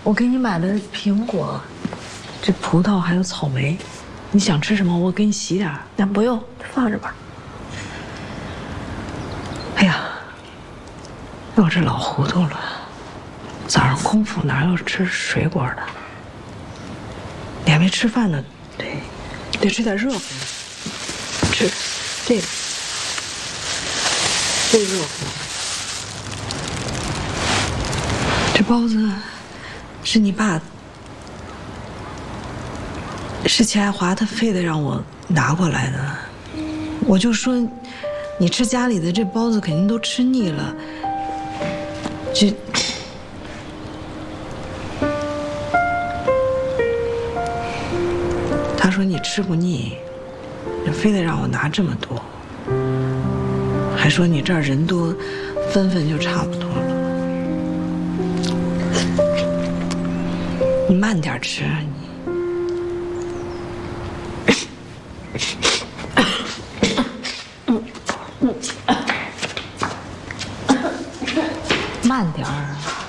我给你买了苹果，这葡萄还有草莓，你想吃什么？我给你洗点。 那不用，放着吧。 哎呀，我这老糊涂了，早上空腹哪有吃水果的？你还没吃饭呢，得吃点热乎的。吃这个热乎。这包子是你爸，是钱爱华他非得让我拿过来的。我就说，你吃家里的这包子肯定都吃腻了。他说你吃不腻，非得让我拿这么多，还说你这儿人多，分分就差不多了。你慢点吃啊你。慢点儿。